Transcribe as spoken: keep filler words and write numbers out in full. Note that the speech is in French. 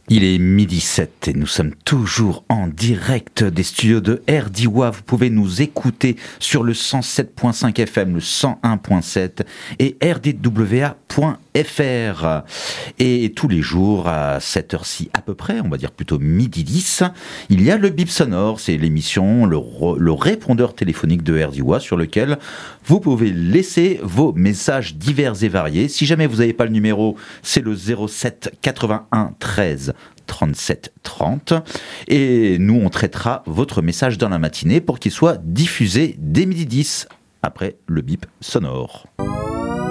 Il est midi sept et nous sommes toujours en direct des studios de R D W A. Vous pouvez nous écouter sur le cent sept point cinq F M, le cent un point sept et R D W A point F R. Et tous les jours à cette heure-ci à peu près, on va dire plutôt midi dix, il y a le bip sonore. C'est l'émission, le, le répondeur téléphonique de R D W A sur lequel vous pouvez laisser vos messages divers et variés. Si jamais vous n'avez pas le numéro, c'est le zéro sept quatre-vingt-un treize trente-sept trente et nous on traitera votre message dans la matinée pour qu'il soit diffusé dès midi dix après le bip sonore.